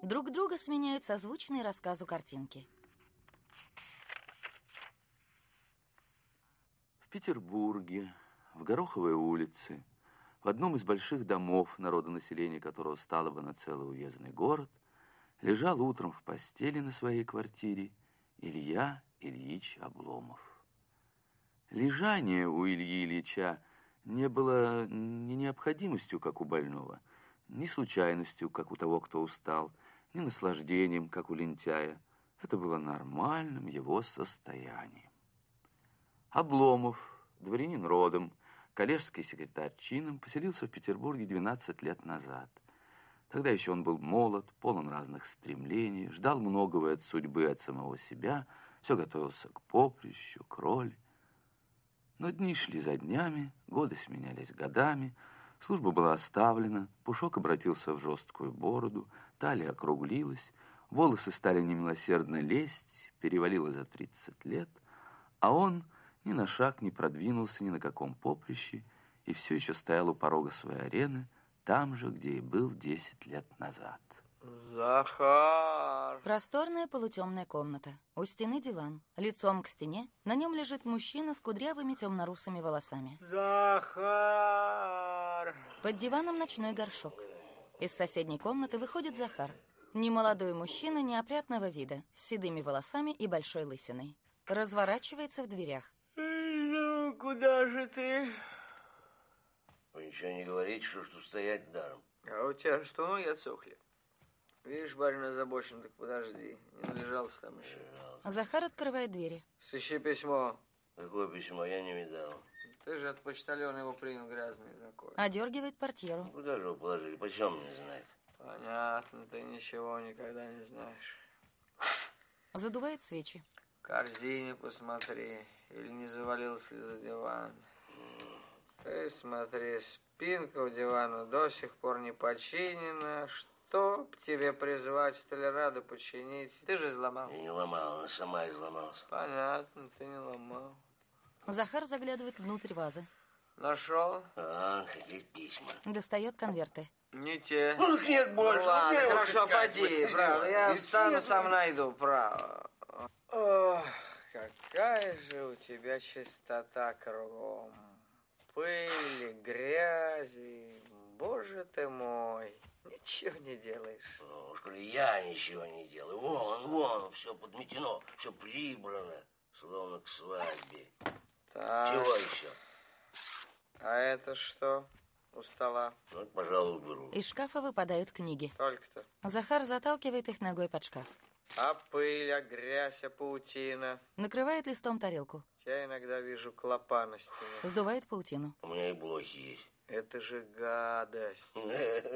Друг друга сменяют созвучные рассказу картинки. В Петербурге, в Гороховой улице, в одном из больших домов, народонаселение которого стало бы на целый уездный город, лежал утром в постели на своей квартире Илья Ильич Обломов. Лежание у Ильи Ильича не было ни необходимостью, как у больного, ни случайностью, как у того, кто устал, ни наслаждением, как у лентяя. Это было нормальным его состоянием. Обломов, дворянин родом, коллежский секретарь чином, поселился в Петербурге 12 лет назад. Тогда еще он был молод, полон разных стремлений, ждал многого от судьбы, от самого себя, все готовился к поприщу, к роли. Но дни шли за днями, годы сменялись годами, служба была оставлена, пушок обратился в жесткую бороду, талия округлилась, волосы стали немилосердно лезть, перевалило за 30 лет, а он ни на шаг не продвинулся ни на каком поприще и все еще стоял у порога своей арены, там же, где и был 10 лет назад. Захар! Просторная полутемная комната. У стены диван. Лицом к стене. На нем лежит мужчина с кудрявыми темно-русыми волосами. Захар! Под диваном ночной горшок. Из соседней комнаты выходит Захар. Немолодой мужчина неопрятного вида, с седыми волосами и большой лысиной. Разворачивается в дверях. Ну, куда же ты? Вы ничего не говорите, что тут стоять даром. А у тебя что, ноги отсохли? Видишь, барин озабочен, так подожди. Не належался там еще. Захар открывает двери. Сыщи письмо. Какое письмо? Я не видал. Ты же от почтальона его принял грязный такой. Одергивает портьеру. Куда же его положили? Почем мне знать? Понятно, ты ничего никогда не знаешь. Задувает свечи. В корзине посмотри. Или не завалился ли за диван. Ты смотри, спинка у дивана до сих пор не починена. Чтоб тебе призвать столяра починить. Ты же изломал. Я не ломал, она сама изломалась. Понятно, ты не ломал. Захар заглядывает внутрь вазы. Нашел? А, какие письма. Достает конверты. Не те. Ну, так нет больше. Ну, ладно, Где хорошо, вот искать? поди, право. Я встану, сам найду, право. Ох, какая же у тебя чистота кругом. Пыли, грязи. Боже ты мой. Ничего не делаешь. Ну, уж коли я ничего не делаю. Вон, все подметено, все прибрано. Словно к свадьбе. Так. Чего еще? А это что у стола? Ну, пожалуй, уберу. Из шкафа выпадают книги. Только-то. Захар заталкивает их ногой под шкаф. А пыль, а грязь, а паутина. Накрывает листом тарелку. Я иногда вижу клопа на стене. Сдувает паутину. У меня и блохи есть. Это же гадость. И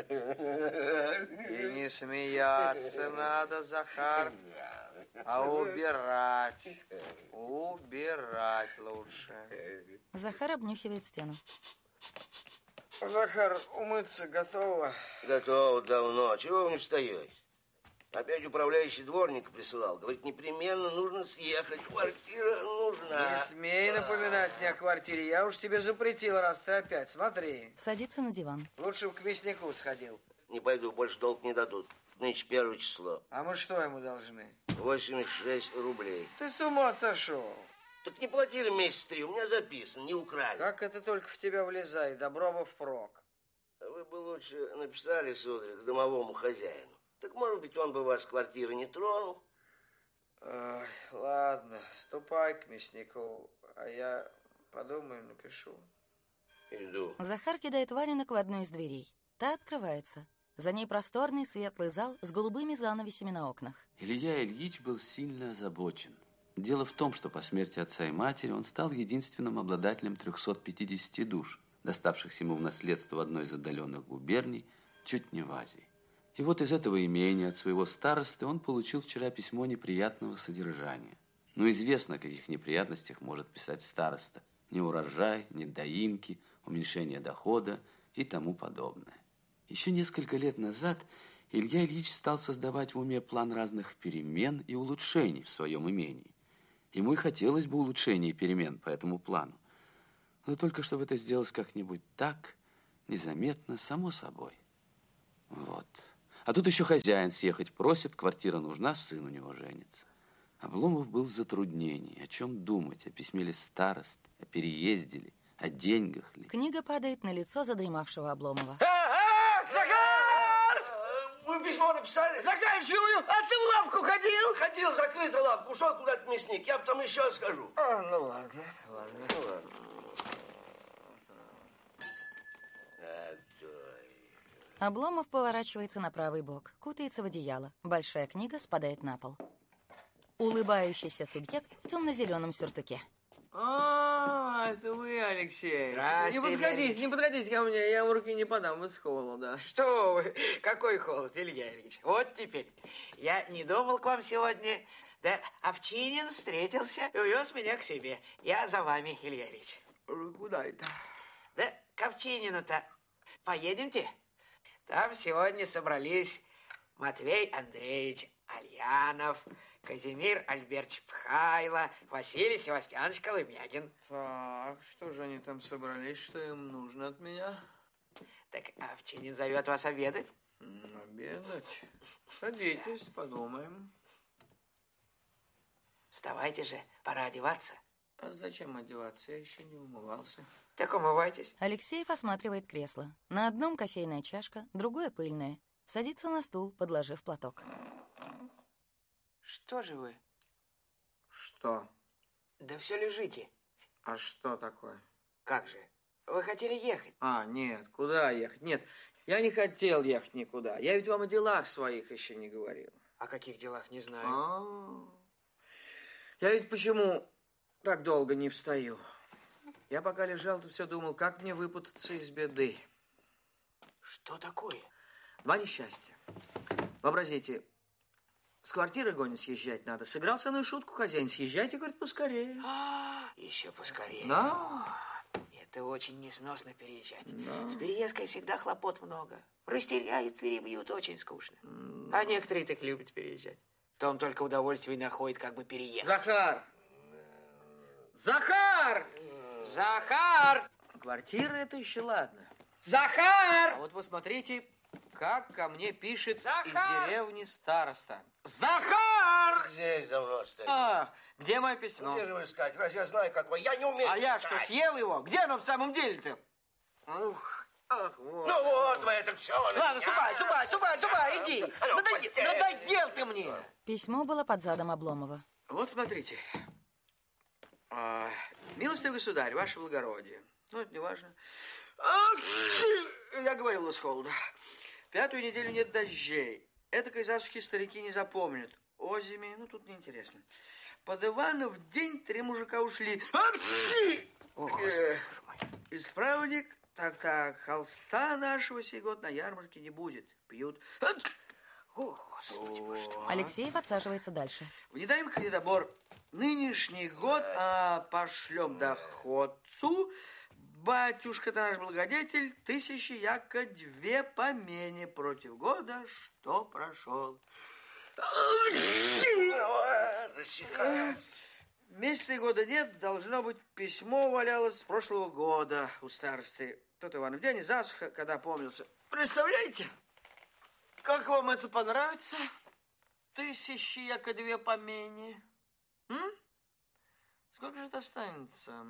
не смеяться надо, Захар, а убирать. Убирать лучше. Захар обнюхивает стену. Захар, умыться готово? Готово давно. Чего вы не встаете? Опять управляющий дворника присылал. Говорит, непременно нужно съехать. Квартира нужна. Не смей напоминать мне о квартире. Я уж тебе запретил, раз ты опять. Смотри. Садится на диван. Лучше бы к мяснику сходил. Не пойду, больше долг не дадут. Нынче 1 число. А мы что ему должны? 86 рублей. Ты с ума сошел. Так не платили месяц 3, у меня записано, не украли. Как это только в тебя влезает, добро бы впрок. А вы бы лучше написали, сударь, к домовому хозяину. Так, может быть, он бы вас с квартиры не тронул? Ой, ладно, ступай к мяснику, а я подумаю, напишу. Иду. Захар кидает валенок в одну из дверей. Та открывается. За ней просторный светлый зал с голубыми занавесями на окнах. Илья Ильич был сильно озабочен. Дело в том, что по смерти отца и матери он стал единственным обладателем 350 душ, доставшихся ему в наследство в одной из отдаленных губерний, чуть не в Азии. И вот из этого имения от своего старосты он получил вчера письмо неприятного содержания. Но известно, о каких неприятностях может писать староста. Неурожай, недоимки, уменьшение дохода и тому подобное. Еще несколько лет назад Илья Ильич стал создавать в уме план разных перемен и улучшений в своем имении. Ему и хотелось бы улучшений и перемен по этому плану. Но только чтобы это сделалось как-нибудь так, незаметно, само собой. Вот. А тут еще хозяин съехать просит, квартира нужна, сын у него женится. Обломов был в затруднении. О чем думать? О письме ли старост? О переезде ли? О деньгах ли? Книга падает на лицо задремавшего Обломова. Захар! Вы письмо написали? Захар, чую! А ты в лавку ходил? Ходил, закрыта лавка, ушел куда-то мясник. Я потом еще скажу. Ну ладно. Обломов поворачивается на правый бок, кутается в одеяло. Большая книга спадает на пол. Улыбающийся субъект в темно-зеленом сюртуке. Это вы, Алексей. Здравствуйте, Не подходите ко мне, я вам руки не подам из холода. Что вы? Какой холод, Илья Ильич? Вот теперь. Я не думал к вам сегодня. Да Овчинин встретился и увез меня к себе. Я за вами, Илья Ильич. Куда это? Да к Овчинину-то поедемте? Там сегодня собрались Матвей Андреевич Альянов, Казимир Альбертович Пхайло, Василий Севастьянович Колымягин. Так, что же они там собрались, что им нужно от меня? Так Овчинин зовет вас обедать? Обедать? Садитесь, подумаем. Вставайте же, пора одеваться. А зачем одеваться? Я еще не умывался. Так умывайтесь. Алексеев осматривает кресло. На одном кофейная чашка, другое пыльное. Садится на стул, подложив платок. Что же вы? Что? Да все лежите. А что такое? Как же? Вы хотели ехать? Нет, куда ехать? Нет, я не хотел ехать никуда. Я ведь вам о делах своих еще не говорил. О каких делах, не знаю. Я ведь почему так долго не встаю? Я пока лежал, то все думал, как мне выпутаться из беды. Что такое? Два несчастья. Вообразите, с квартиры гонит, съезжать надо. Сыграл со мной шутку хозяин. Съезжайте, говорит, поскорее. Еще поскорее. Да. Это очень несносно переезжать. Да. С переездкой всегда хлопот много. Растеряют, перебьют, очень скучно. А некоторые так любят переезжать. В том только удовольствие находит, как бы переехать. Захар! Захар! Захар! Квартира это еще ладно. Захар! А вот посмотрите, как ко мне пишет Захар! из деревни староста. Захар! Здесь давно стоит. Где мое письмо? Где же его искать? Раз я знаю, какое. Я не умею А я читать. что, съел его? Где оно в самом деле-то? Вот. Ну вот, вы это все. Ладно, ступай, иди. Надоел ты мне. Письмо было под задом Обломова. Вот смотрите. Милостивый государь, ваше благородие. Ну, это не важно. Я говорил с холода. 5-ю неделю нет дождей. Этакой засухи старики не запомнят. Озими, тут неинтересно. Под Иванов день 3 мужика ушли. Исправник, так, холста нашего сей год на ярмарке не будет. Пьют. Господи, боже мой. Алексеев отсаживается дальше. Внедаем к недобор. Нынешний год пошлем доходцу. Батюшка-то наш благодетель, 1000 яко 2 помене против года, что прошел. Месяца и года нет, должно быть, письмо валялось с прошлого года у старосты. Тут Иванов день и засуха, когда помнился. Представляете, как вам это понравится? 1000 яко 2 помене. Сколько же это останется?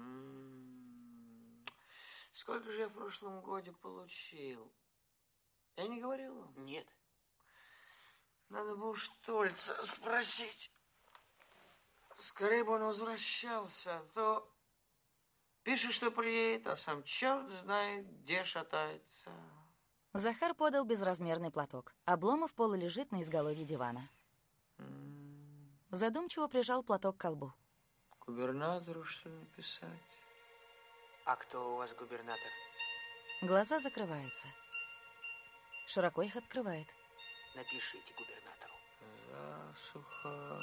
Сколько же я в прошлом году получил? Я не говорил вам? Нет. Надо бы у Штольца спросить. Скорее бы он возвращался, а то пишет, что приедет, а сам черт знает, где шатается. Захар подал безразмерный платок. Обломов полулежит на изголовье дивана. Задумчиво прижал платок к колбу. Губернатору, что ли, написать? А кто у вас губернатор? Глаза закрываются. Широко их открывает. Напишите губернатору. Засуха,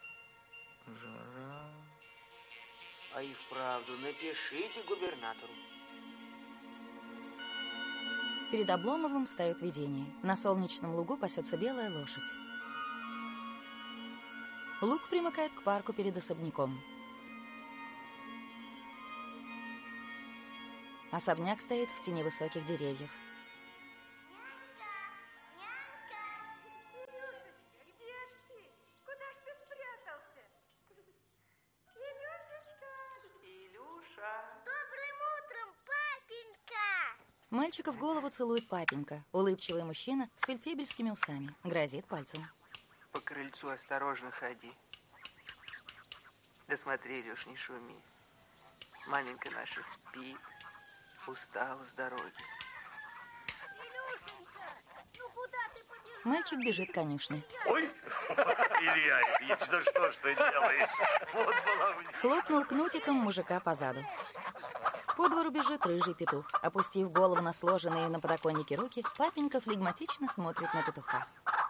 жара. А и вправду, напишите губернатору. Перед Обломовым встает видение. На солнечном лугу пасется белая лошадь. Луг примыкает к парку перед особняком. Особняк стоит в тени высоких деревьев. Мальчика в голову целует папенька, улыбчивый мужчина с фельдфебельскими усами, грозит пальцем. По крыльцу осторожно ходи. Да смотри, Илюш, не шуми. Маменька наша спит, устала с дороги. Мальчик бежит к конюшне. Ой, Илья Ильич, ну что ж ты делаешь? Вот баловник. Хлопнул кнутиком мужика по заду. По двору бежит рыжий петух. Опустив голову на сложенные на подоконнике руки, папенька флегматично смотрит на петуха.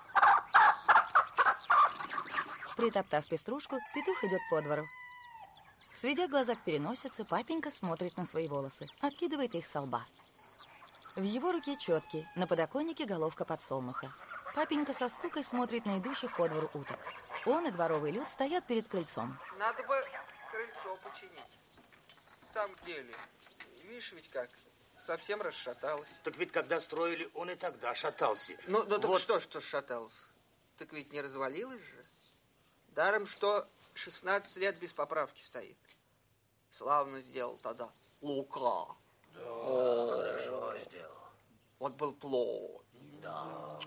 Притоптав пеструшку, петух идет по двору. Сведя глаза к переносице, папенька смотрит на свои волосы, откидывает их со лба. В его руке четки, на подоконнике головка подсолнуха. Папенька со скукой смотрит на идущих по двору уток. Он и дворовый люд стоят перед крыльцом. Надо бы крыльцо починить. В самом деле, видишь ведь как, совсем расшаталось. Так ведь когда строили, он и тогда шатался. Ну так Вот. что шаталось? Так ведь не развалилось же. Даром, что 16 лет без поправки стоит. Славно сделал тогда Лука. Да, хорошо сделал. Вот был плод. Да.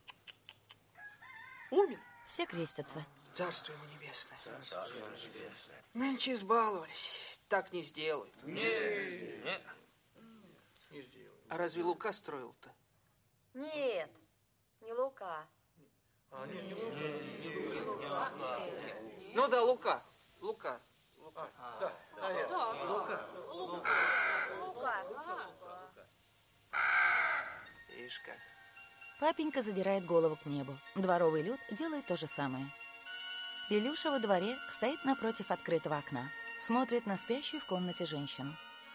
Умер. Все крестятся. Царство ему небесное. Царство небесное. Нынче избаловались. Так не сделают. Не. А разве Лука строил-то? Нет, не Лука. Ну да, Лука. Лука. Лука. Видишь как. Папенька задирает голову к небу. Дворовый люд делает то же самое. Илюша во дворе стоит напротив открытого окна. Смотрит на спящую в комнате женщину.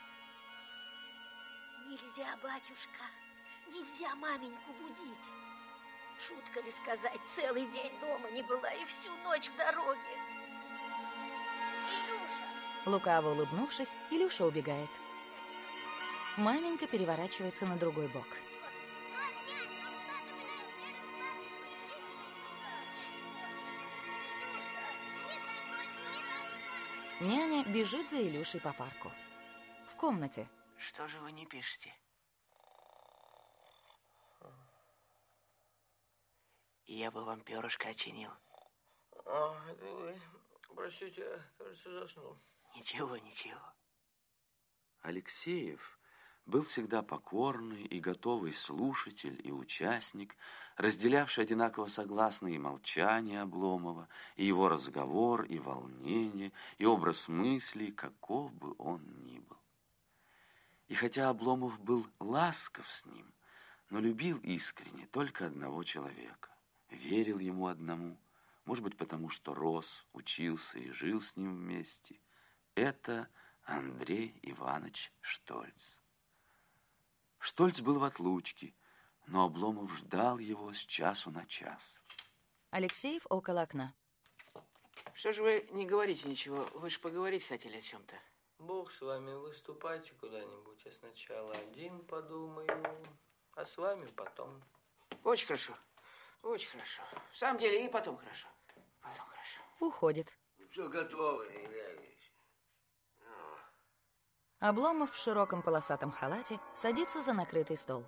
Нельзя, батюшка, нельзя маменьку будить. Шутка ли сказать, целый день дома не была и всю ночь в дороге. Илюша! Лукаво улыбнувшись, Илюша убегает. Маменька переворачивается на другой бок. Няня бежит за Илюшей по парку. В комнате. Что же вы не пишете? Я бы вам перышко очинил. Это вы. Простите, кажется, заснул. Ничего, ничего. Алексеев был всегда покорный и готовый слушатель и участник, разделявший одинаково согласные и молчание Обломова, и его разговор, и волнение, и образ мыслей, каков бы он ни был. И хотя Обломов был ласков с ним, но любил искренне только одного человека, верил ему одному, может быть, потому что рос, учился и жил с ним вместе. Это Андрей Иванович Штольц. Штольц был в отлучке, но Обломов ждал его с часу на час. Алексеев около окна. Что же вы не говорите ничего? Вы же поговорить хотели о чем-то. Бог с вами, выступайте куда-нибудь. Я сначала один подумаю, а с вами потом. Очень хорошо. Очень хорошо. В самом деле, и потом хорошо. Потом хорошо. Уходит. Все готово, Илья Ильич. Обломов в широком полосатом халате садится за накрытый стол.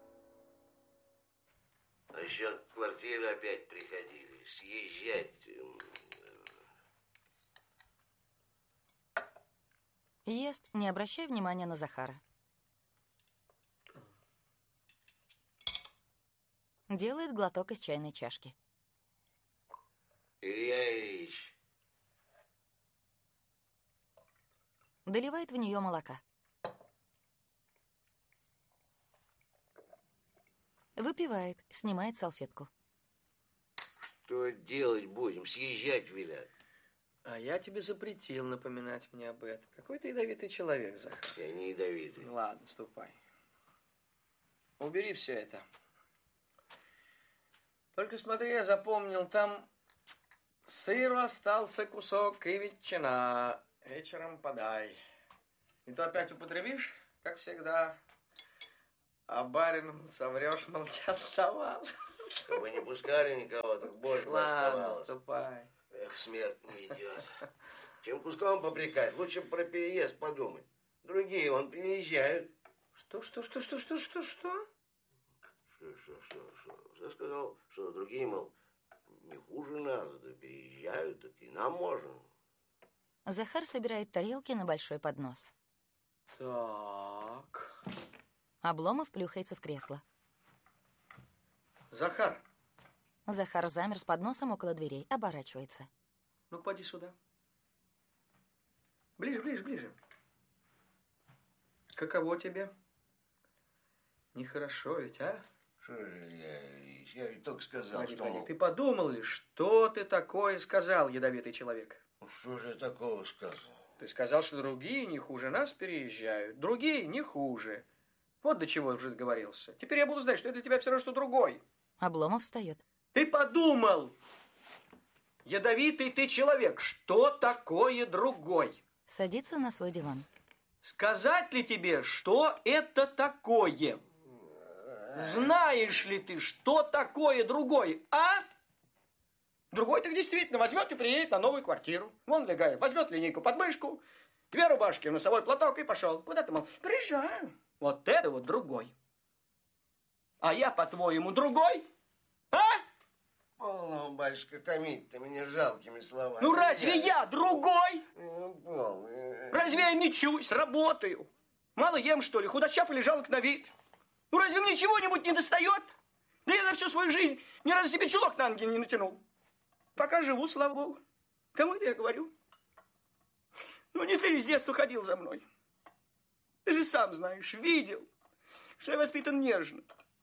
Насчет квартиры опять приходили. Съезжать. Ест, не обращая внимания на Захара. Делает глоток из чайной чашки. Илья Ильич. Доливает в нее молока. Выпивает, снимает салфетку. Что делать будем? Съезжать велят. А я тебе запретил напоминать мне об этом. Какой ты ядовитый человек, Захар. Я не ядовитый. Ладно, ступай. Убери все это. Только смотри, я запомнил, там сыру остался кусок и ветчина. Вечером подай. И то опять употребишь, как всегда. А барину соврешь, мол, не оставалось. Чтобы не пускали никого, так больше Ладно, оставалось. ступай. Эх, смерть не идет. Чем куском попрекать, лучше про переезд подумать. Другие вон переезжают. Что? Что? Я сказал, что другие, мол, не хуже нас, да переезжают, так и нам можно. Захар собирает тарелки на большой поднос. Так. Обломов плюхается в кресло. Захар, Захар замер с подносом около дверей, оборачивается. ну-ка, поди сюда. Ближе. Каково тебе? Нехорошо ведь, а? Что же, я ведь только сказал, Поди. что... Ты подумал ли, что ты такое сказал, ядовитый человек? Ну, что же я такого сказал? Ты сказал, что другие не хуже нас переезжают. Другие не хуже. Вот до чего уже договорился. Теперь я буду знать, что это для тебя все равно, что другой. Обломов встает. Ты подумал, ядовитый ты человек, что такое другой? Садится на свой диван. Сказать ли тебе, что это такое? Знаешь ли ты, что такое другой, а? Другой так действительно возьмет и приедет на новую квартиру. Вон Легаев возьмет линейку под мышку, 2 рубашки, носовой платок и пошел. Куда ты, мол? Приезжаю. Вот это вот другой. А я, по-твоему, другой? А? Полно, батюшка, томить-то меня жалкими словами. Ну разве я другой? Полно. Разве я мечусь, работаю? Мало ем, что ли? Худощав или жалок на вид? Ну разве мне чего-нибудь не достает? Да я на всю свою жизнь ни разу себе чулок на ноги не натянул. Пока живу, слава богу. Кому это я говорю? Ну не ты ли с детства ходил за мной? Ты же сам знаешь, видел, что я воспитан нежно.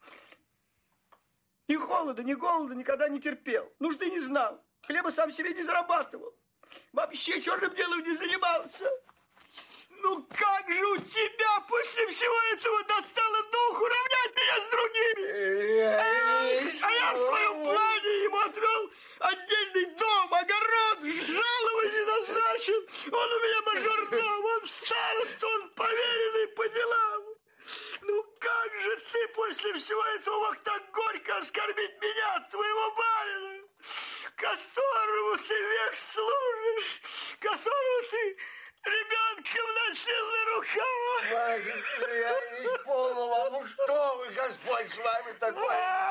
Ни холода, ни голода никогда не терпел. Нужды не знал. Хлеба сам себе не зарабатывал. Вообще черным делом не занимался. Ну как же у тебя после всего этого достало духу равнять меня с другими? А я в своем плане ему отвел отдельный дом, огород, жалование назначил. Он у меня мажордом, он староста, он поверенный по делам. Ну как же ты после всего этого мог так горько оскорбить меня, твоего барина, которому ты век служишь, которого ты ребенком носил на руках? Батюшка, я не полно вам. Ну что вы, Господь, с вами такое?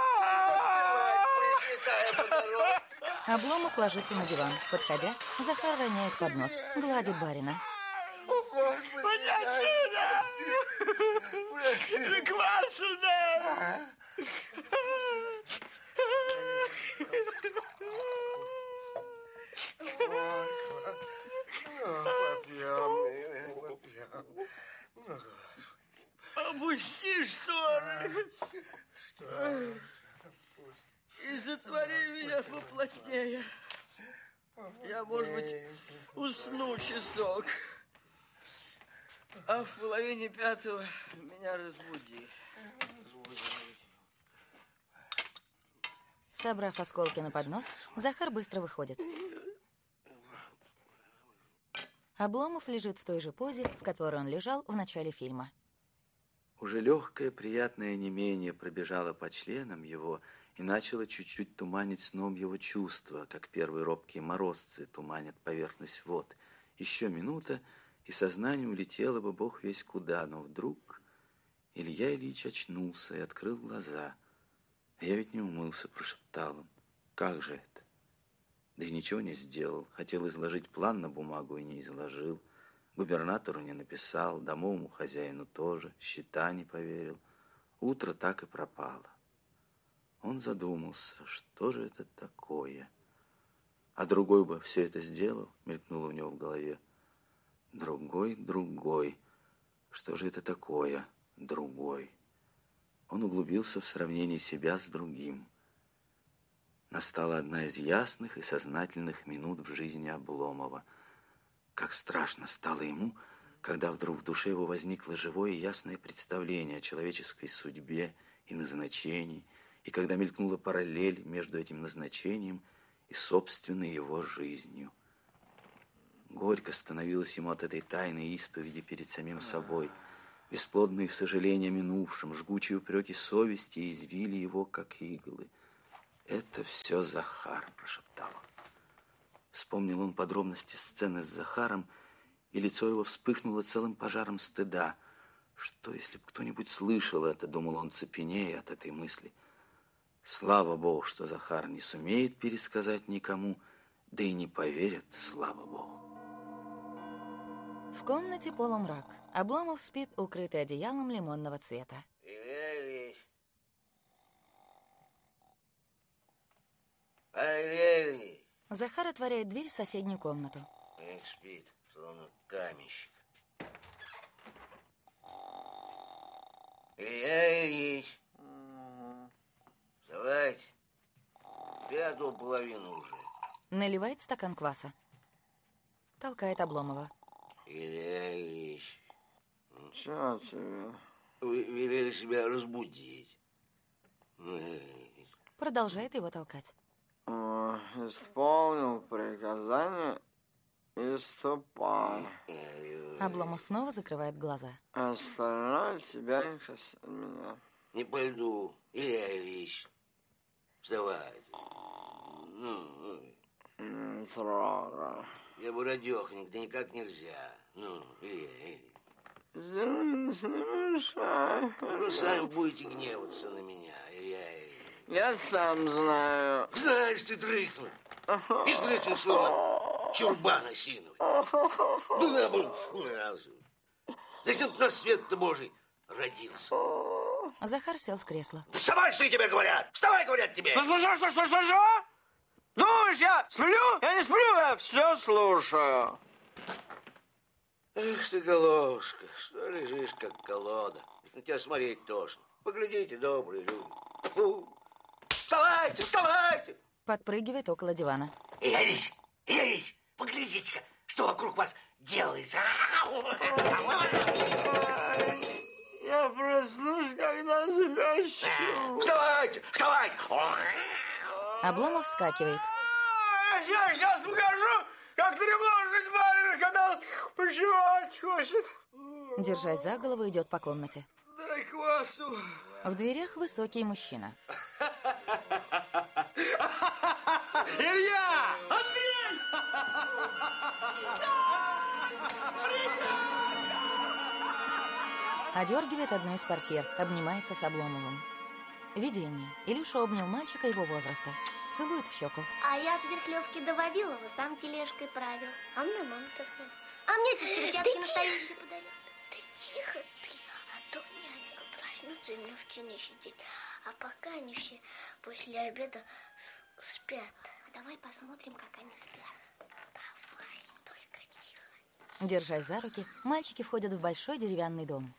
Пресвятая Богородица. Обломов ложится на диван. Подходя, Захар роняет поднос, гладит барина. Уйди отсюда! К вам сюда! Опусти шторы и затвори меня поплотнее. Я, может быть, усну часок. А в 4:30 меня разбуди. Собрав осколки на поднос, Захар быстро выходит. Обломов лежит в той же позе, в которой он лежал в начале фильма. Уже легкое, приятное онемение пробежало по членам его и начало чуть-чуть туманить сном его чувства, как первые робкие морозцы туманят поверхность вод. Еще минута, и сознание улетело бы бог весь куда, но вдруг Илья Ильич очнулся и открыл глаза. «Я ведь не умылся», — прошептал он. «Как же это?» Да и ничего не сделал. Хотел изложить план на бумагу и не изложил. Губернатору не написал, домовому хозяину тоже, счета не поверил. Утро так и пропало. Он задумался, что же это такое? А другой бы все это сделал, мелькнуло у него в голове. Другой. Что же это такое? Другой. Он углубился в сравнение себя с другим. Настала одна из ясных и сознательных минут в жизни Обломова. Как страшно стало ему, когда вдруг в душе его возникло живое и ясное представление о человеческой судьбе и назначении, и когда мелькнула параллель между этим назначением и собственной его жизнью. Горько становилось ему от этой тайной исповеди перед самим собой. Бесплодные сожаления о минувшем, жгучие упреки совести извили его, как иглы. «Это все Захар», — прошептал он. Вспомнил он подробности сцены с Захаром, и лицо его вспыхнуло целым пожаром стыда. Что, если бы кто-нибудь слышал это, думал он, цепенея от этой мысли. Слава Богу, что Захар не сумеет пересказать никому, да и не поверят, слава Богу. В комнате полумрак. Обломов спит, укрытый одеялом лимонного цвета. Захар отворяет дверь в соседнюю комнату. Эх, спит, словно каменщик. Илья Ильич, вставайте. 5:30 уже. Наливает стакан кваса. Толкает Обломова. Илья Ильич, Чё тебе? вы велели себя разбудить. Продолжает его толкать. Исполнил приказание и ступай. Обломов снова закрывает глаза. Остальное тебя не касается меня. Не пойду, Илья Ильич. Вставайте. Не трогай. Я буродёхник, да никак нельзя. Илья Ильич. Здесь не мешай. Вы сами будете гневаться на меня, Илья Ильич. Я сам знаю. Знаешь ты, дрыхнуть. И дрыхнуть, словно чурбан осиновый. Да был разум. Зачем ты на свет-то Божий родился? Захар сел в кресло. Вставай, что тебе говорят! Вставай, говорят тебе! Что? Думаешь, я сплю? Я не сплю, я все слушаю. Эх ты, головушка, что лежишь, как колода. Ведь на тебя смотреть тошно. Поглядите, добрые люди. Фу. Вставайте, вставайте! Подпрыгивает около дивана. Ильич, поглядите-ка, что вокруг вас делается. Я проснусь, когда захочу. Вставайте! Обломов вскакивает. Я сейчас покажу, как тревожить барина, когда он почевать хочет. Держась за голову, идет по комнате. Дай квасу. В дверях высокий мужчина. Илья! Андрей! Одергивает одну из портьер, обнимается с Обломовым. Видение. Илюша обнял мальчика его возраста. Целует в щеку. А я от Верхлёвки до Вавилова сам тележкой правил. А мне мама такая. А мне эти перчатки настоящие подарил. Да тихо ты, а то нянька проснется и мне в тени сидит. А пока они все после обеда спят. Давай посмотрим, как они спят. Давай, только тихо. Держась за руки, мальчики входят в большой деревянный дом.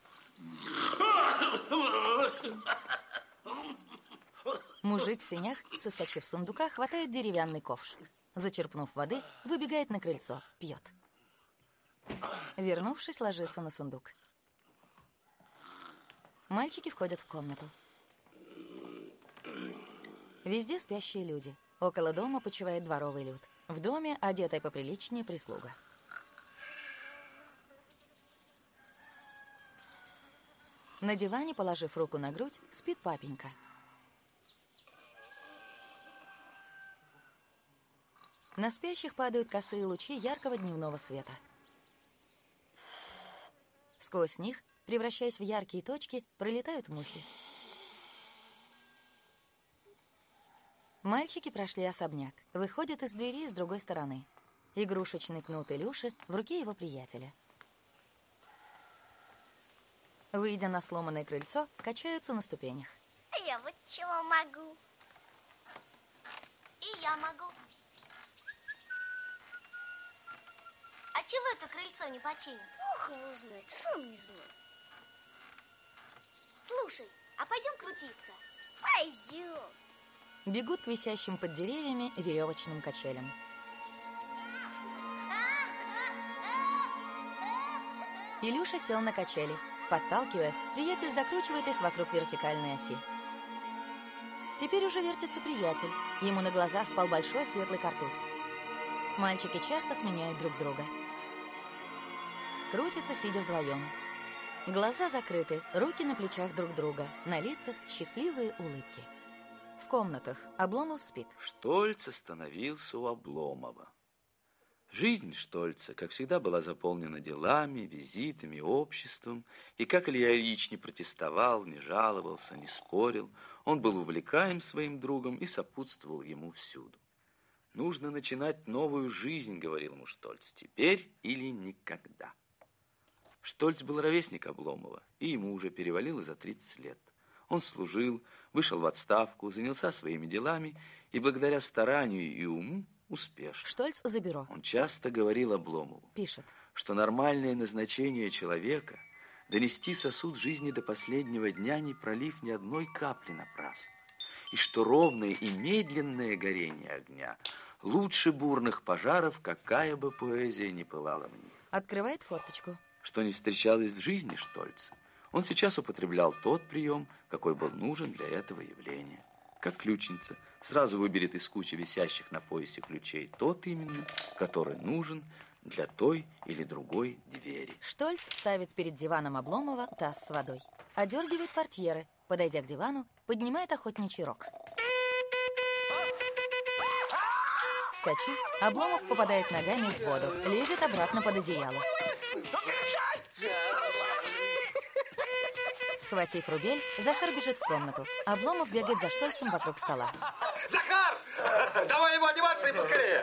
Мужик в сенях, соскочив с сундука, хватает деревянный ковш. Зачерпнув воды, выбегает на крыльцо, пьет. Вернувшись, ложится на сундук. Мальчики входят в комнату. Везде спящие люди. Около дома почивает дворовый люд. В доме одетая поприличнее прислуга. На диване, положив руку на грудь, спит папенька. На спящих падают косые лучи яркого дневного света. Сквозь них, превращаясь в яркие точки, пролетают мухи. Мальчики прошли особняк, выходят из двери с другой стороны. Игрушечный кнут Илюши в руке его приятеля. Выйдя на сломанное крыльцо, качаются на ступенях. А я вот чего могу. И я могу. А чего это крыльцо не починит? Ох, его знает, сам не знаю. Слушай, а пойдем крутиться? Пойдем. Бегут к висящим под деревьями веревочным качелям. Илюша сел на качели. Подталкивая, приятель закручивает их вокруг вертикальной оси. Теперь уже вертится приятель. Ему на глаза спал большой светлый картуз. Мальчики часто сменяют друг друга. Крутятся, сидя вдвоем. Глаза закрыты, руки на плечах друг друга, на лицах счастливые улыбки. В комнатах Обломов спит. Штольц остановился у Обломова. Жизнь Штольца, как всегда, была заполнена делами, визитами, обществом. И как Илья Ильич не протестовал, не жаловался, не спорил, он был увлекаем своим другом и сопутствовал ему всюду. «Нужно начинать новую жизнь», — говорил ему Штольц, — «теперь или никогда». Штольц был ровесник Обломова, и ему уже перевалило за 30 лет. Он служил, вышел в отставку, занялся своими делами и благодаря старанию и уму успешен. Штольц за бюро. Он часто говорил Обломову, Пишет. что нормальное назначение человека – донести сосуд жизни до последнего дня, не пролив ни одной капли напрасно, и что ровное и медленное горение огня лучше бурных пожаров, какая бы поэзия ни пылала в них. Открывает форточку. Что не встречалось в жизни Штольца, он сейчас употреблял тот прием, какой был нужен для этого явления. Как ключница сразу выберет из кучи висящих на поясе ключей тот именно, который нужен для той или другой двери. Штольц ставит перед диваном Обломова таз с водой. Одергивает портьеры. Подойдя к дивану, поднимает охотничий рог. Вскочив, Обломов попадает ногами в воду, лезет обратно под одеяло. Схватив рубель, Захар бежит в комнату. Обломов бегает за Штольцем вокруг стола. Захар! Давай ему одеваться и поскорее!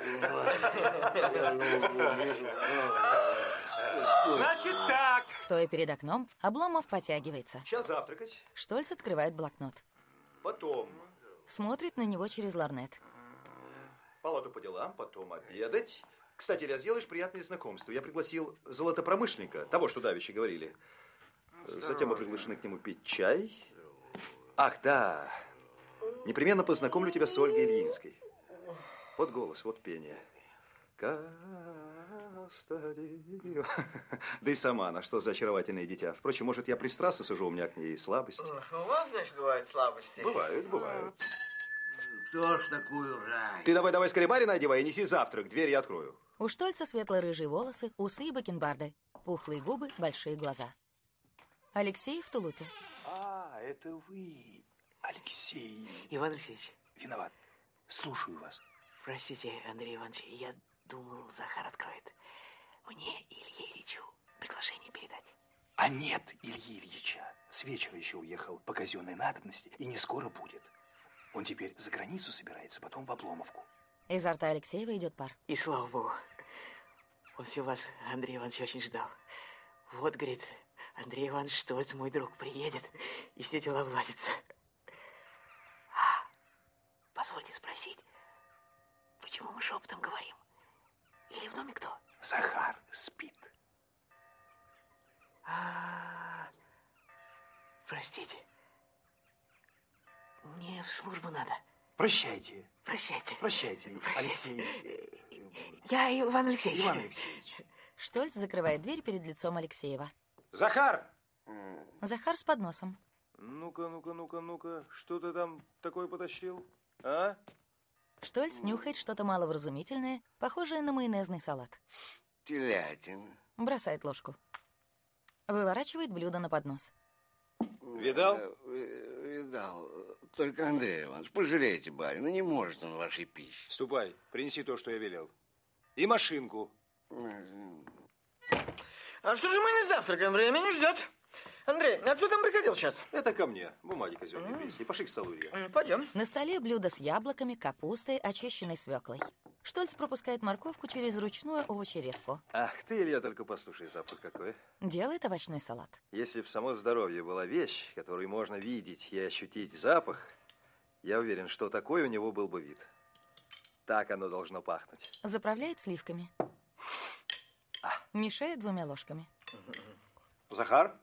Значит так. Стоя перед окном, Обломов потягивается. Сейчас завтракать. Штольц открывает блокнот. Потом Смотрит на него через лорнет. палату по делам, потом обедать. Кстати, Илья, сделаешь приятное знакомство. Я пригласил золотопромышленника, того, что давеча говорили. Затем мы приглашены к нему пить чай. Ах, да. Непременно познакомлю тебя с Ольгой Ильинской. Вот голос, вот пение. Кастадио. Да и сама она, что за очаровательное дитя. Впрочем, может, я пристрастно сужу, у меня к ней слабости. У вас, значит, бывают слабости? Бывают. Кто ж такую рай? Ты давай скорее барина одевай и неси завтрак. Дверь я открою. У Штольца светло-рыжие волосы, усы и бакенбарды. Пухлые губы, большие глаза. Алексей в тулупе. А, это вы, Алексей. Иван Алексеевич, Виноват. Слушаю вас. простите, Андрей Иванович, я думал, Захар откроет. Мне Илье Ильичу приглашение передать. А нет Ильи Ильича. С вечера еще уехал по казенной надобности и не скоро будет. Он теперь за границу собирается, потом в Обломовку. Изо рта Алексеева идет пар. И слава богу, он все вас, Андрей Иванович, очень ждал. Вот, говорит, Андрей Иванович Штольц, мой друг, приедет, и все дела владятся. А, позвольте спросить, почему мы шепотом говорим? Или в доме кто? Захар спит. Простите. Мне в службу надо. Прощайте. Прощайте. Прощайте, Алексей. Я Иван Алексеевич. Иван Алексеевич. Штольц закрывает дверь перед лицом Алексеева. Захар! Захар с подносом. Ну-ка, что ты там такое потащил? А? Штольц нюхает что-то маловразумительное, похожее на майонезный салат. Телятина. Бросает ложку. Выворачивает блюдо на поднос. Видал? Видал. Только, Андрей Иванович, пожалейте барина, не может он вашей пищи. Ступай, принеси то, что я велел. И машинку. А что же мы не завтракаем? Время не ждет. Андрей, а кто там приходил сейчас? Это ко мне. Бумаги казенные принесли. Пошли к столу, Илья. Пойдем. На столе блюдо с яблоками, капустой, очищенной свеклой. Штольц пропускает морковку через ручную овощерезку. Ах, ты, Илья, только послушай, запах какой. Делает овощной салат. Если б само здоровье была вещь, которую можно видеть и ощутить запах, я уверен, что такой у него был бы вид. Так оно должно пахнуть. Заправляет сливками. Мешает 2 ложками. Захар,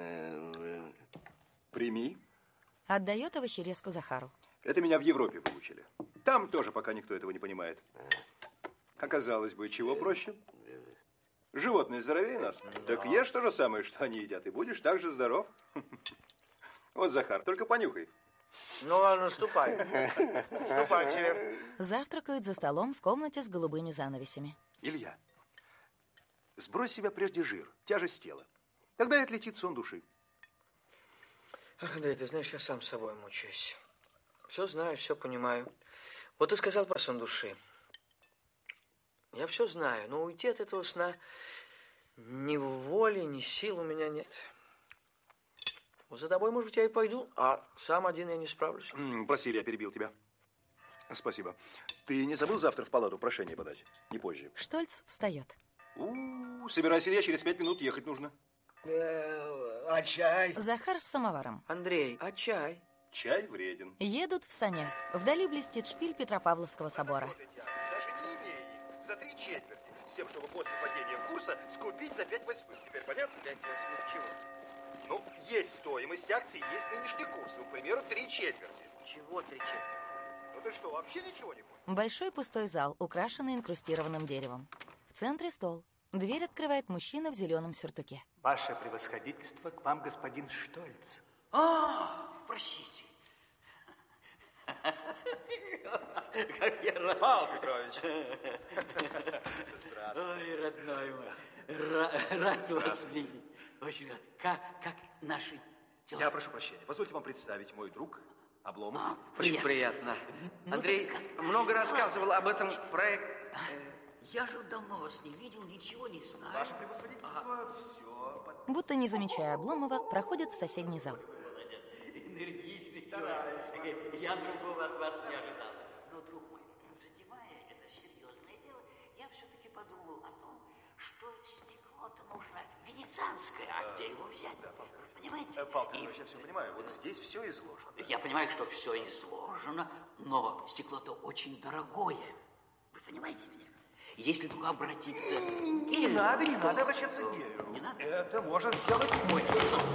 прими. Отдает овощерезку Захару. Это меня в Европе выучили. Там тоже пока никто этого не понимает. Оказалось бы, чего проще? Животные здоровее нас. Так ешь то же самое, что они едят, и будешь так же здоров. Вот, Захар, только понюхай. Ну ладно, ступай. Ступай к себе. Завтракают за столом в комнате с голубыми занавесями. Илья, сбрось с себя прежде жир, тяжесть тела. Тогда и отлетит сон души. Ах, Андрей, ты знаешь, я сам с собой мучаюсь. Все знаю, все понимаю. Вот ты сказал про сон души. Я все знаю, но уйти от этого сна ни воли, ни сил у меня нет. За тобой, может быть, я и пойду, а сам один я не справлюсь. Прости, я перебил тебя. Спасибо. Ты не забыл завтра в палату прошение подать? Не позже. Штольц встает. Собирайся, я через 5 минут ехать нужно. А чай? Захар с самоваром. Андрей, а чай? Чай вреден. Едут в санях. Вдали блестит шпиль Петропавловского собора. Даже не имея их за 3/4, с тем, чтобы после падения курса скупить за 5/8. Теперь понятно? 5/8 чего? Ну, есть стоимость акций, есть нынешний курс. Ну, к примеру, 3/4. Чего 3/4? Ну ты что, вообще ничего не понял? Большой пустой зал, украшенный инкрустированным деревом. В центре стол. Дверь открывает мужчина в зеленом сюртуке. Ваше превосходительство, к вам господин Штольц. Простите. Как я рад. Павел Петрович. Здравствуй. Ой, родной мой, рад вас видеть. Очень рад. Как наши дела? Я прошу прощения. Позвольте вам представить мой друг Обломов. Очень приятно. Андрей много рассказывал об этом проекте. Я же давно вас не видел, ничего не знаю. Ваше превосходительство, все. Будто не замечая Обломова, проходит в соседний зал. Энергичный человек. Я другого от вас не ожидал. Но, друг мой, задевая это серьезное дело, я все-таки подумал о том, что стекло-то нужно венецианское, а где его взять? Понимаете? Павел Петрович, я все понимаю. Вот здесь все изложено. Я понимаю, что все изложено, но стекло-то очень дорогое. Вы понимаете меня? Если только обратиться... Не надо обращаться к Геллеру. Не надо? Это может сделать мой.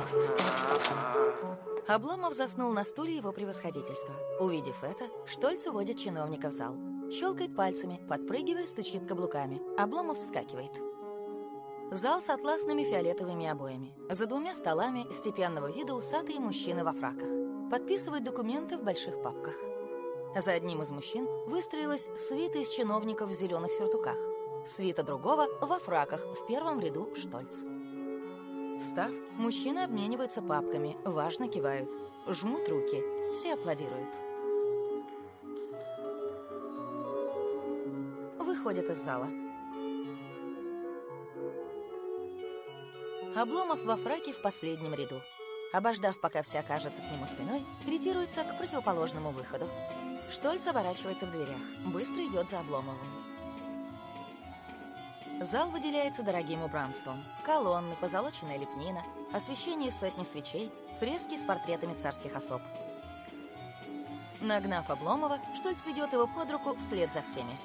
Обломов заснул на стуле его превосходительства. Увидев это, Штольц уводит чиновника в зал. Щелкает пальцами, подпрыгивая, стучит каблуками. Обломов вскакивает. Зал с атласными фиолетовыми обоями. За двумя столами степенного вида усатые мужчины во фраках. Подписывают документы в больших папках. За одним из мужчин выстроилась свита из чиновников в зеленых сюртуках. Свита другого во фраках, в первом ряду Штольц. Встав, мужчины обмениваются папками, важно кивают, жмут руки, все аплодируют. Выходят из зала. Обломов во фраке в последнем ряду. Обождав, пока все окажутся к нему спиной, ретируется к противоположному выходу. Штольц оборачивается в дверях, быстро идет за Обломовым. Зал выделяется дорогим убранством. Колонны, позолоченная лепнина, освещение в сотни свечей, фрески с портретами царских особ. Нагнав Обломова, Штольц ведет его под руку вслед за всеми.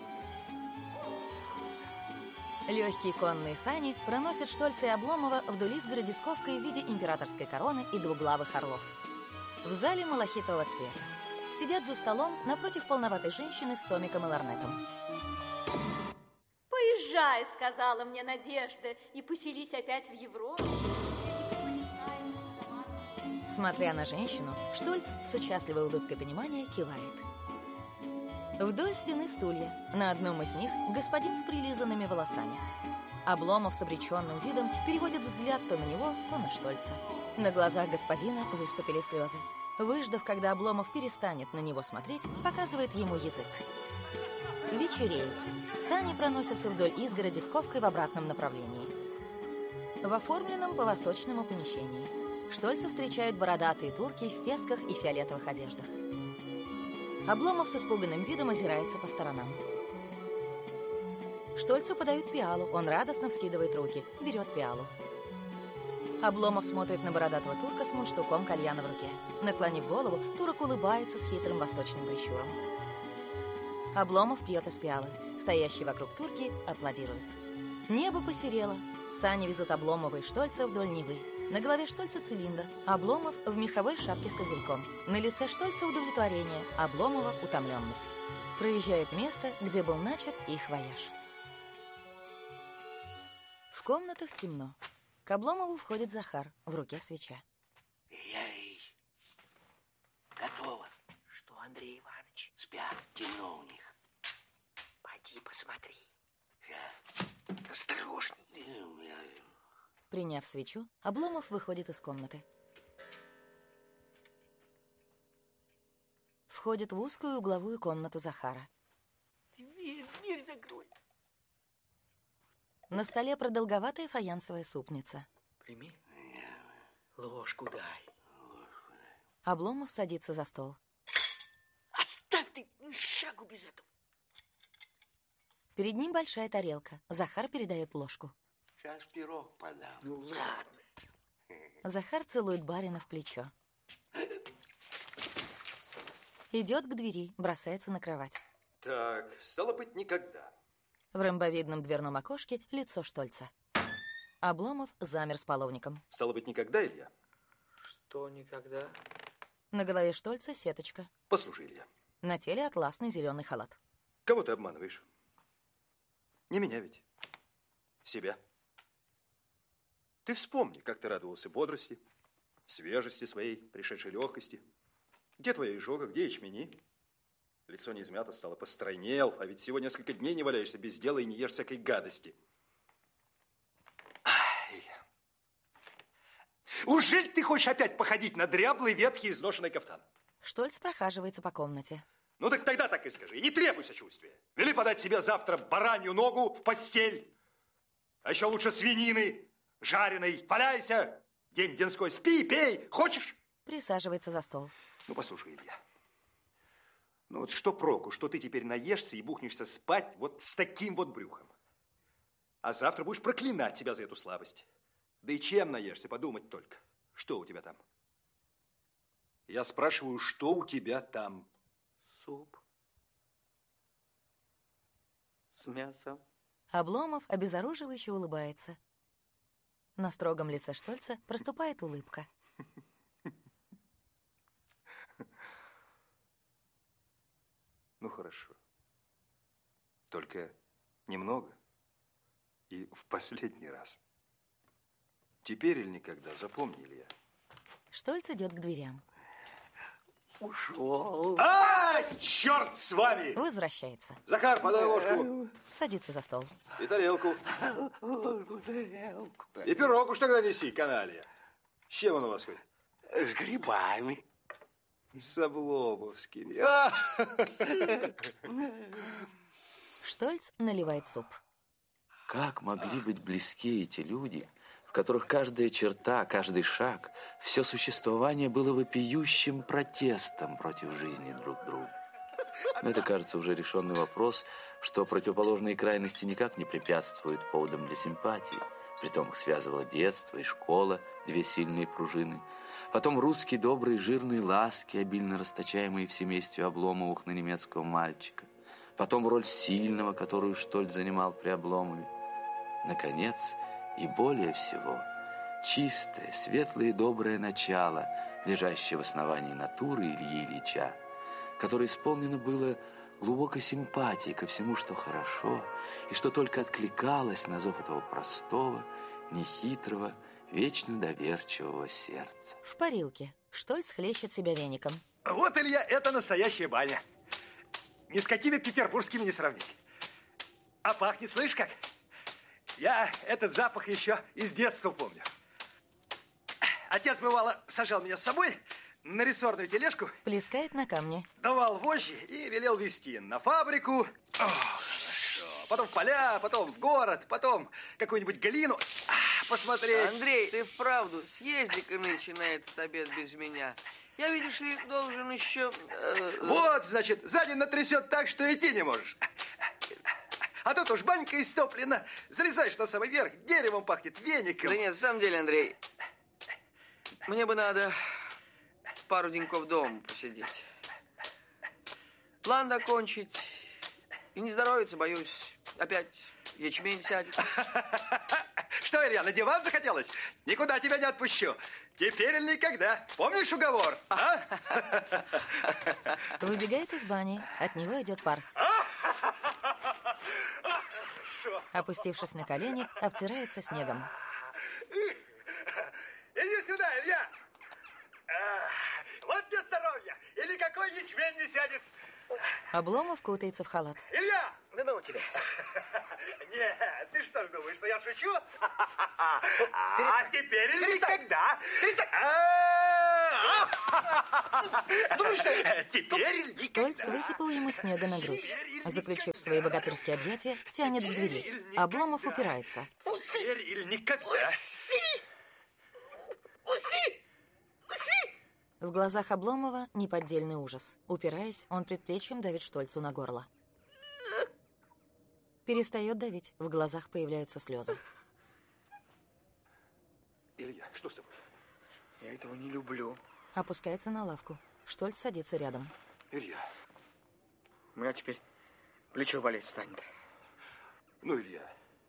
Легкие конные сани проносят Штольца и Обломова вдоль изгороди с ковкой в виде императорской короны и двуглавых орлов. В зале малахитового цвета. Сидят за столом напротив полноватой женщины с томиком и лорнетом. Поезжай, сказала мне Надежда, и поселись опять в Европе. Смотря на женщину, Штольц с участливой улыбкой понимания кивает. Вдоль стены стулья. На одном из них господин с прилизанными волосами. Обломов с обреченным видом переводит взгляд то на него, то на Штольца. На глазах господина выступили слезы. Выждав, когда Обломов перестанет на него смотреть, показывает ему язык. Вечереет. Сани проносятся вдоль изгороди с ковкой в обратном направлении. В оформленном по-восточному помещении. Штольца встречают бородатые турки в фесках и фиолетовых одеждах. Обломов с испуганным видом озирается по сторонам. Штольцу подают пиалу, он радостно вскидывает руки, берет пиалу. Обломов смотрит на бородатого турка с мундштуком кальяна в руке. Наклонив голову, турок улыбается с хитрым восточным прищуром. Обломов пьет из пиалы. Стоящие вокруг турки аплодируют. Небо посерело. Сани везут Обломова и Штольца вдоль Невы. На голове Штольца цилиндр, Обломов в меховой шапке с козырьком. На лице Штольца удовлетворение, Обломова утомленность. Проезжают место, где был начат их вояж. В комнатах темно. К Обломову входит Захар, в руке свеча. Ей, готово. Что, Андрей Иванович? Спят, темно у них. Пойди посмотри. Осторожней. Приняв свечу, Обломов выходит из комнаты. Входит в узкую угловую комнату Захара. Дверь закрой. На столе продолговатая фаянсовая супница. Прими. Ложку дай. Обломов садится за стол. Оставь ты шагу без этого. Перед ним большая тарелка. Захар передает ложку. Сейчас пирог подам. Ну ладно. Захар целует барина в плечо. Идет к двери, бросается на кровать. Так, стало быть, никогда. В ромбовидном дверном окошке лицо Штольца. Обломов замер с половником. Стало быть, никогда, Илья? Что никогда? На голове Штольца сеточка. Послушай, Илья. На теле атласный зеленый халат. Кого ты обманываешь? Не меня ведь. Себя. Ты вспомни, как ты радовался бодрости, свежести своей, пришедшей легкости. Где твоя изжога, где ячмени? Лицо не измято, стало постройнел, а ведь всего несколько дней не валяешься без дела и не ешь всякой гадости. Ужель ты хочешь опять походить на дряблый, ветхий, изношенный кафтан? Штольц прохаживается по комнате. Ну так тогда так и скажи, и не требуй сочувствия. Вели подать себе завтра баранью ногу в постель. А еще лучше свинины, жареной. Валяйся, день денской, спи, пей, хочешь? Присаживается за стол. Ну, послушай, Илья. Ну вот что проку, что ты теперь наешься и бухнешься спать вот с таким вот брюхом. А завтра будешь проклинать себя за эту слабость. Да и чем наешься, подумать только. Что у тебя там? Я спрашиваю, что у тебя там? Суп. С мясом. Обломов обезоруживающе улыбается. На строгом лице Штольца проступает улыбка. Ну, хорошо. Только немного и в последний раз. Теперь или никогда, запомни, Илья. Штольц идет к дверям. Ушел. А, черт с вами! Возвращается. Захар, подай ложку. Садится за стол. И тарелку. И пирог уж тогда неси, каналья. С чем он у вас хоть? С грибами. С обломовскими. Штольц наливает суп. Как могли быть близки эти люди, в которых каждая черта, каждый шаг, все существование было вопиющим протестом против жизни друг друга? Но это, кажется, уже решенный вопрос, что противоположные крайности никак не препятствуют поводам для симпатии. Притом их связывало детство и школа, две сильные пружины. Потом русские добрые жирные ласки, обильно расточаемые в семействе Обломовых на немецкого мальчика. Потом роль сильного, которую Штольц занимал при Обломове. Наконец, и более всего, чистое, светлое и доброе начало, лежащее в основании натуры Ильи Ильича, которое исполнено было глубокой симпатией ко всему, что хорошо, и что только откликалось на зов этого простого, нехитрого, вечно доверчивого сердца. В парилке. Штольц хлещет себя веником. Вот, Илья, это настоящая баня. Ни с какими петербургскими не сравнить. А пахнет, слышь, как? Я этот запах еще из детства помню. Отец, бывало, сажал меня с собой на рессорную тележку. Плескает на камне. Давал вожжи и велел везти на фабрику. О, хорошо. Потом в поля, потом в город, потом какую-нибудь глину посмотреть. Андрей, ты вправду съезди-ка нынче на этот обед без меня. Я, видишь ли, должен еще... Вот, значит, за день натрясет так, что идти не можешь. А тут уж банька истоплена. Залезаешь на самый верх, деревом пахнет, веником. Да нет, в самом деле, Андрей, мне бы надо пару деньков дома посидеть. План докончить. И не здоровится, боюсь. Опять ячмень сядет. Что, Илья, на диван захотелось? Никуда тебя не отпущу. Теперь или никогда. Помнишь уговор? А? Выбегает из бани. От него идет пар. Опустившись на колени, обтирается снегом. Иди сюда, Илья. Вот для здоровья. Или какой ячмень не сядет. Обломов кутается в халат. Илья! Да ну тебя. Нет, ты что ж думаешь, что я шучу? А теперь или никогда? Ну что, теперь... Штольц высыпал ему снега на грудь. Заключив свои богатырские объятия, тянет к двери. Обломов упирается. Теперь или никогда. В глазах Обломова неподдельный ужас. Упираясь, он предплечьем давит Штольцу на горло. Перестает давить. В глазах появляются слезы. Илья, что с тобой? Я этого не люблю. Опускается на лавку. Штольц садится рядом. Илья. У меня теперь плечо болеть станет. Ну, Илья.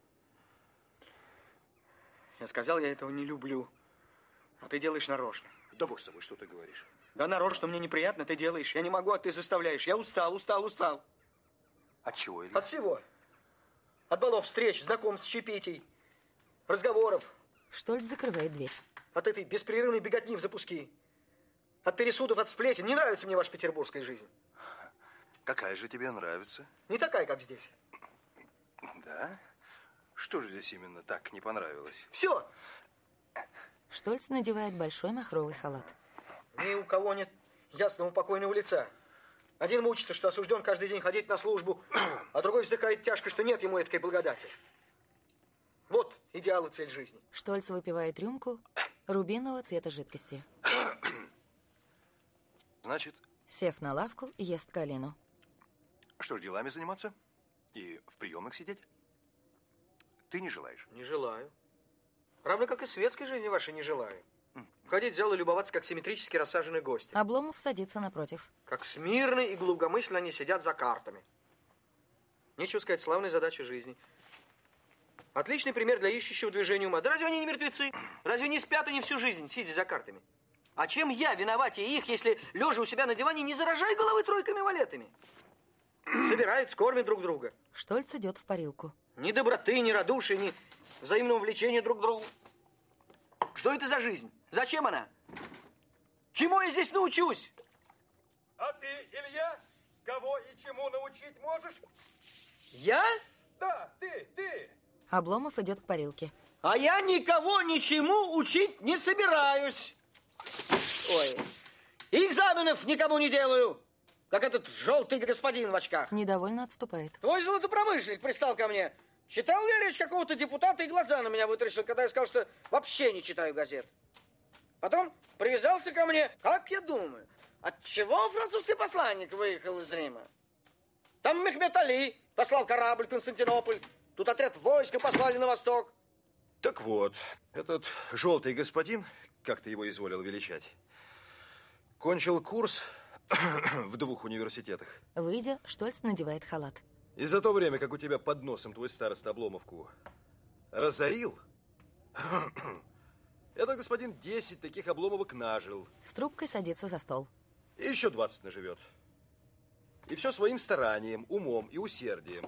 Я сказал, я этого не люблю. А ты делаешь нарочно. Да бог с тобой, что ты говоришь? Да нарочно, что мне неприятно, ты делаешь. Я не могу, а ты заставляешь. Я устал. От чего, Илья? От всего. От балов, встреч, знакомств, чаепитий, разговоров. Штольц закрывает дверь. От этой беспрерывной беготни в запуски. От пересудов, от сплетен. Не нравится мне ваша петербургская жизнь. Какая же тебе нравится? Не такая, как здесь. Да? Что же здесь именно так не понравилось? Все. Штольц надевает большой махровый халат. Ни у кого нет ясного покойного лица. Один мучится, что осужден каждый день ходить на службу, а другой вздыхает тяжко, что нет ему этой благодати. Вот идеал и цель жизни. Штольц выпивает рюмку рубинового цвета жидкости. Значит... Сев на лавку, ест калину. Что ж, делами заниматься? И в приемных сидеть? Ты не желаешь? Не желаю. Равно как и светской жизни вашей не желаю. Ходить в зал и любоваться, как симметрически рассаженные гости. Обломов садится напротив. Как смирно и глубокомысленно они сидят за картами. Нечего сказать, славная задача жизни. Отличный пример для ищущего движения ума. Да разве они не мертвецы? Разве не спят они всю жизнь, сидя за картами? А чем я виноватее их, если, лежа у себя на диване, не заражаю головы тройками валетами? Собирают, кормят друг друга. Штольц идет в парилку. Ни доброты, ни радушия, ни взаимного влечения друг к другу. Что это за жизнь? Зачем она? Чему я здесь научусь? А ты, Илья, кого и чему научить можешь? Я? Да, ты. Обломов идет к парилке. А я никого ничему учить не собираюсь. Ой. И экзаменов никому не делаю, как этот желтый господин в очках. Недовольно отступает. Твой золотопромышленник пристал ко мне. Читал я речь какого-то депутата и глаза на меня вытаращил, когда я сказал, что вообще не читаю газет. Потом привязался ко мне. Как я думаю, отчего французский посланник выехал из Рима? Там Мехмед Али послал корабль в Константинополь. Тут отряд войска послали на восток. Так вот, этот желтый господин, как ты его изволил величать, кончил курс в 2 университетах. Выйдя, Штольц надевает халат. И за то время, как у тебя под носом твой староста Обломовку разорил, этот господин 10 таких Обломовок нажил. С трубкой садится за стол. И еще 20 наживет. И все своим старанием, умом и усердием.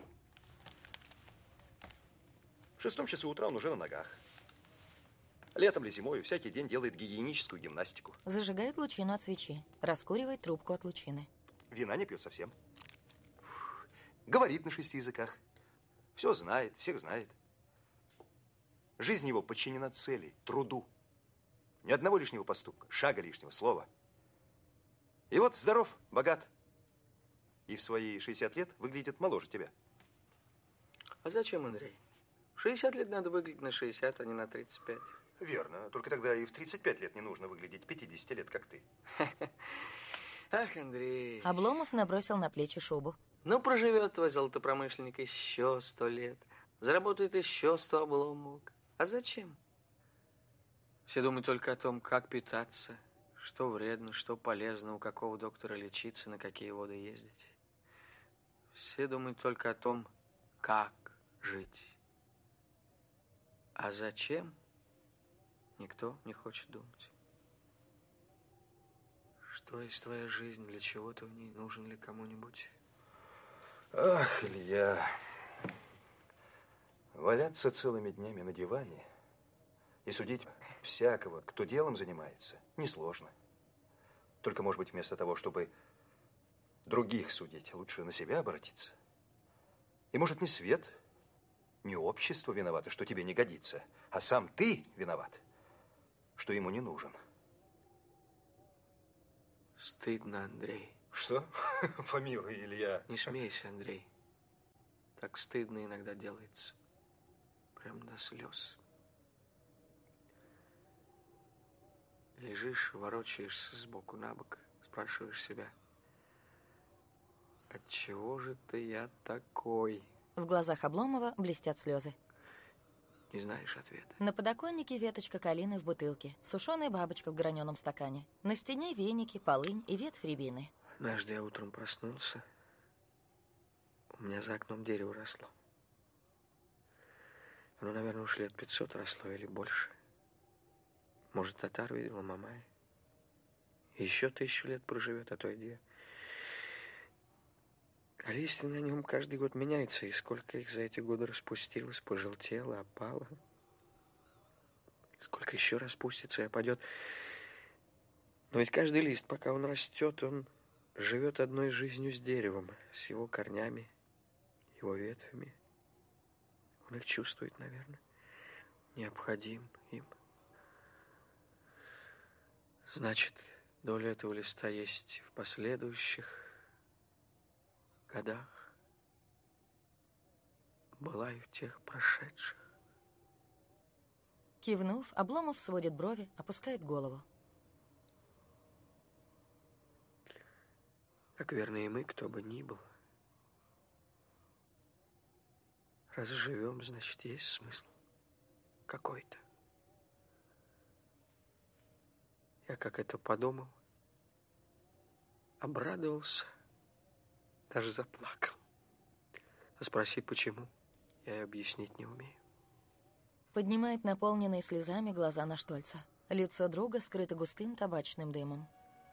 В 6 часу утра он уже на ногах. Летом или зимой всякий день делает гигиеническую гимнастику. Зажигает лучину от свечи. Раскуривает трубку от лучины. Вина не пьет совсем. Говорит на 6 языках. Все знает, всех знает. Жизнь его подчинена цели, труду. Ни одного лишнего поступка, шага лишнего, слова. И вот здоров, богат. И в свои 60 лет выглядит моложе тебя. А зачем, Андрей? 60 лет надо выглядеть на 60, а не на 35. Верно. Только тогда и в 35 лет не нужно выглядеть 50 лет, как ты. Ах, Андрей. Обломов набросил на плечи шубу. Ну, проживет твой золотопромышленник еще 100 лет. Заработает еще 100 обломок. А зачем? Все думают только о том, как питаться, что вредно, что полезно, у какого доктора лечиться, на какие воды ездить. Все думают только о том, как жить. А зачем? Никто не хочет думать. Что есть твоя жизнь, для чего ты в ней, нужен ли кому-нибудь? Ах, Илья, валяться целыми днями на диване и судить всякого, кто делом занимается, несложно. Только, может быть, вместо того, чтобы других судить, лучше на себя обратиться. И, может, не свет, не общество виновато, что тебе не годится, а сам ты виноват, что ему не нужен. Стыдно, Андрей. Что? Помилуй, Илья. Не смейся, Андрей. Так стыдно иногда делается. Прям до слез. Лежишь, ворочаешься сбоку на бок, спрашиваешь себя, отчего же ты я такой? В глазах Обломова блестят слезы. Не знаешь ответа. На подоконнике веточка калины в бутылке, сушеная бабочка в граненом стакане. На стене веники, полынь и ветвь рябины. Однажды я утром проснулся. У меня за окном дерево росло. Оно, наверное, уж лет 500 росло или больше. Может, татар видела, Мамай. Еще 1000 лет проживет, а то и 2. А листья на нем каждый год меняются, и сколько их за эти годы распустилось, пожелтело, опало. Сколько еще распустится и опадет. Но ведь каждый лист, пока он растет, он живет одной жизнью с деревом, с его корнями, его ветвями. Он их чувствует, наверное, необходим им. Значит, доля этого листа есть в последующих годах. Была и в тех прошедших. Кивнув, Обломов сводит брови, опускает голову. Так верно и мы, кто бы ни был. Раз живем, значит, есть смысл какой-то. Я как это подумал, обрадовался, даже заплакал. А спроси, почему, я и объяснить не умею. Поднимает наполненные слезами глаза на Штольца. Лицо друга скрыто густым табачным дымом.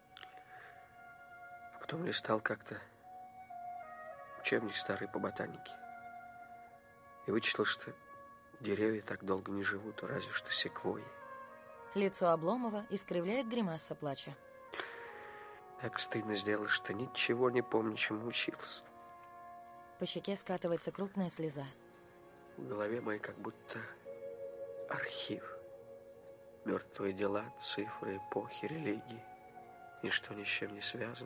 А потом листал как-то учебник старый по ботанике. И вычитал, что деревья так долго не живут, разве что секвойи. Лицо Обломова искривляет гримаса плача. Так стыдно сделал, что ничего не помню, чему учился. По щеке скатывается крупная слеза. В голове моей как будто архив. Мертвые дела, цифры, эпохи, религии. Ничто ни с чем не связано.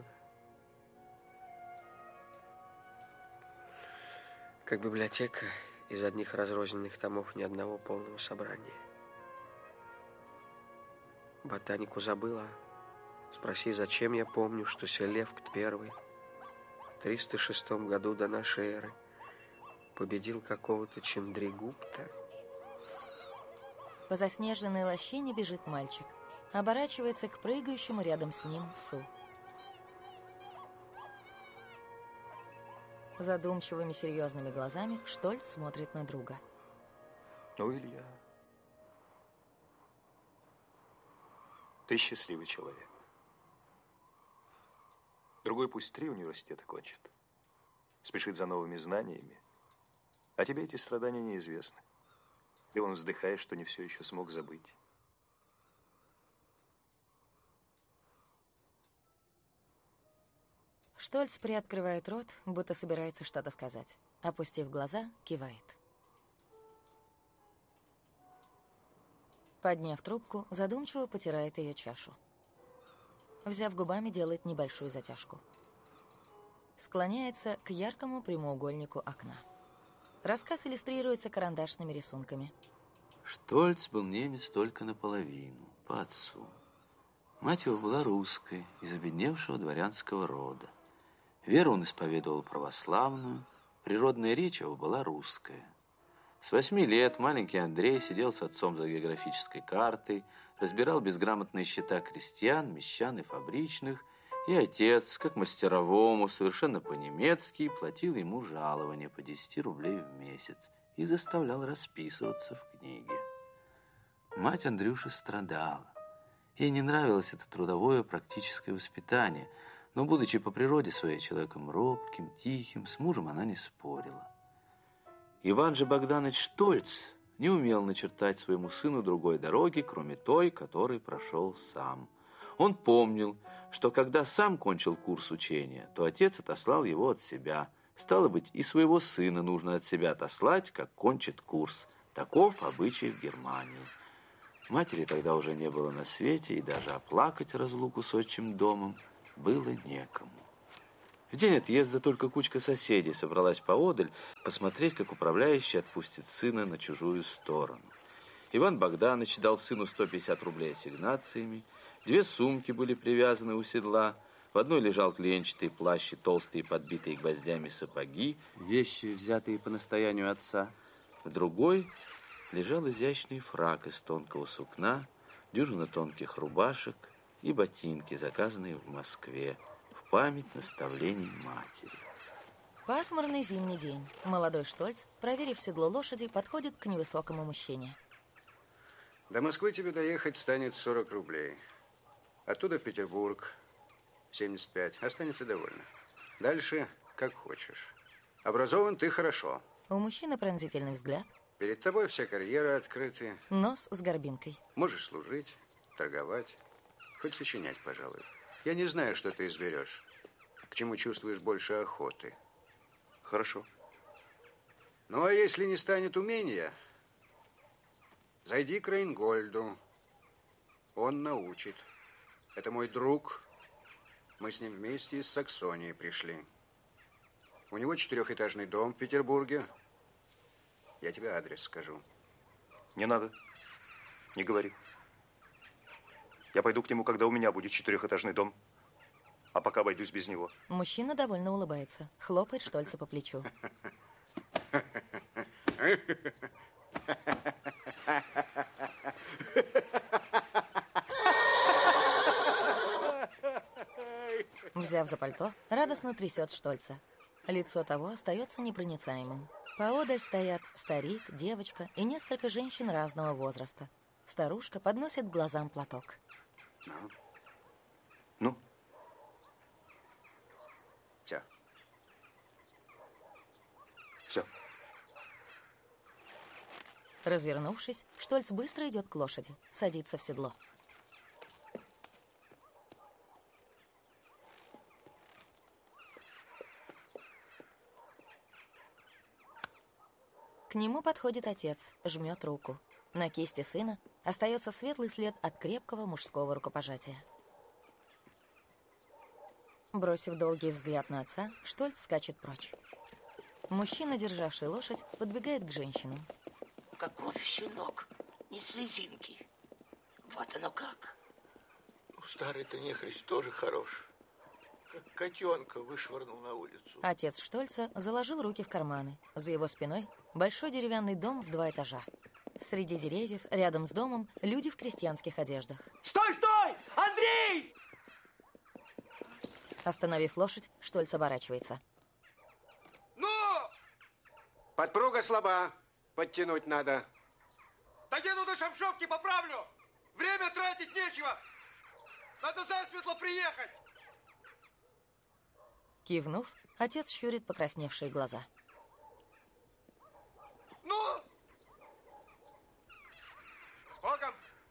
Как библиотека, из одних разрозненных томов ни одного полного собрания. Ботанику забыла. Спроси, зачем я помню, что Селевкт I в 306 году до нашей эры победил какого-то Чандригупта. По заснеженной лощине бежит мальчик. Оборачивается к прыгающему рядом с ним псу. Задумчивыми серьезными глазами Штольц смотрит на друга. Ну, Илья, ты счастливый человек. Другой пусть 3 университета кончит. Спешит за новыми знаниями. А тебе эти страдания неизвестны. И он вздыхает, что не все еще смог забыть. Штольц приоткрывает рот, будто собирается что-то сказать. Опустив глаза, кивает. Подняв трубку, задумчиво потирает ее чашу. Взяв губами, делает небольшую затяжку. Склоняется к яркому прямоугольнику окна. Рассказ иллюстрируется карандашными рисунками. Штольц был немец только наполовину, по отцу. Мать его была русской, из обедневшего дворянского рода. Веру он исповедовал православную, природная речь его была русская. С 8 лет маленький Андрей сидел с отцом за географической картой, разбирал безграмотные счета крестьян, мещан и фабричных, и отец, как мастеровому, совершенно по-немецки, платил ему жалование по 10 рублей в месяц и заставлял расписываться в книге. Мать Андрюши страдала. Ей не нравилось это трудовое практическое воспитание, но, будучи по природе своей человеком робким, тихим, с мужем она не спорила. Иван же Богданович Штольц не умел начертать своему сыну другой дороги, кроме той, которой прошел сам. Он помнил, что когда сам кончил курс учения, то отец отослал его от себя. Стало быть, и своего сына нужно от себя отослать, как кончит курс. Таков обычай в Германии. Матери тогда уже не было на свете, и даже оплакать разлуку с отчим домом было некому. В день отъезда только кучка соседей собралась поодаль посмотреть, как управляющий отпустит сына на чужую сторону. Иван Богданович дал сыну 150 рублей ассигнациями, 2 сумки были привязаны у седла, в одной лежал клеенчатый плащ и толстые подбитые гвоздями сапоги, вещи, взятые по настоянию отца, в другой лежал изящный фрак из тонкого сукна, дюжина тонких рубашек и ботинки, заказанные в Москве, в память наставлений матери. Пасмурный зимний день. Молодой Штольц, проверив седло лошади, подходит к невысокому мужчине. До Москвы тебе доехать станет 40 рублей. Оттуда в Петербург 75. Останется довольно. Дальше как хочешь. Образован ты хорошо. У мужчины пронзительный взгляд. Перед тобой вся карьера открыта. Нос с горбинкой. Можешь служить, торговать, хоть сочинять, пожалуй. Я не знаю, что ты изберешь. К чему чувствуешь больше охоты. Хорошо. Ну, а если не станет умения, зайди к Рейнгольду. Он научит. Это мой друг. Мы с ним вместе из Саксонии пришли. У него 4-этажный дом в Петербурге. Я тебе адрес скажу. Не надо. Не говори. Я пойду к нему, когда у меня будет 4-этажный дом. А пока обойдусь без него. Мужчина довольно улыбается, хлопает Штольца по плечу. Взяв за пальто, радостно трясет Штольца. Лицо того остается непроницаемым. Поодаль стоят старик, девочка и несколько женщин разного возраста. Старушка подносит к глазам платок. Ну? Все. Все. Развернувшись, Штольц быстро идет к лошади, садится в седло. К нему подходит отец, жмет руку. На кисти сына остается светлый след от крепкого мужского рукопожатия. Бросив долгий взгляд на отца, Штольц скачет прочь. Мужчина, державший лошадь, подбегает к женщинам. Какой щенок, не слезинки. Вот оно как. Старый-то нехрист тоже хорош. Как котенка вышвырнул на улицу. Отец Штольца заложил руки в карманы. За его спиной большой деревянный дом в 2 этажа. Среди деревьев, рядом с домом, люди в крестьянских одеждах. Стой, стой! Андрей! Остановив лошадь, Штольц оборачивается. Ну! Подпруга слаба. Подтянуть надо. Доеду до Шамшовки, поправлю. Время тратить нечего. Надо засветло приехать. Кивнув, отец щурит покрасневшие глаза. Ну? С Богом!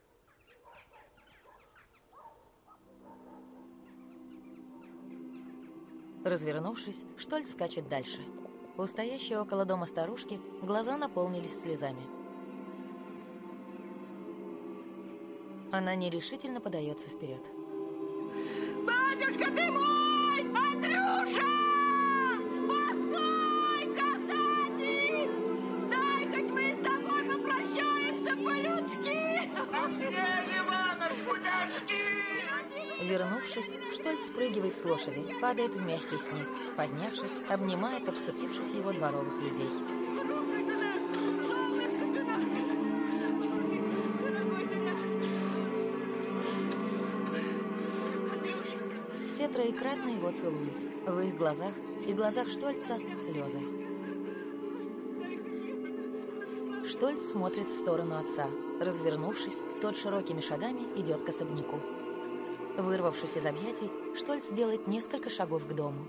Развернувшись, Штольц скачет дальше. У стоящей около дома старушки глаза наполнились слезами. Она нерешительно подается вперед. Батюшка ты мой! Андрюша! Постой, касатик! Дай хоть мы с тобой попрощаемся по-людски! Андрей Иванович, подожди! Вернувшись, Штольц спрыгивает с лошади, падает в мягкий снег. Поднявшись, обнимает обступивших его дворовых людей. Все троекратно его целуют. В их глазах и глазах Штольца слезы. Штольц смотрит в сторону отца. Развернувшись, тот широкими шагами идет к особняку. Вырвавшись из объятий, Штольц делает несколько шагов к дому.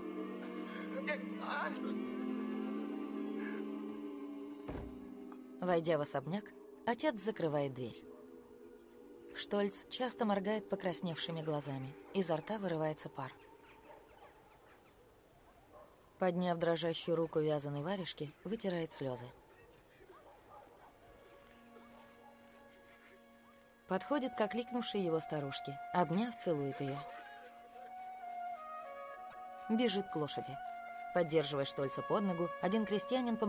Войдя в особняк, отец закрывает дверь. Штольц часто моргает покрасневшими глазами. Изо рта вырывается пар. Подняв дрожащую руку вязаной варежки, вытирает слезы. Подходит к окликнувшей его старушке. Обняв, целует ее. бежит к лошади. Поддерживая Штольца под ногу, один крестьянин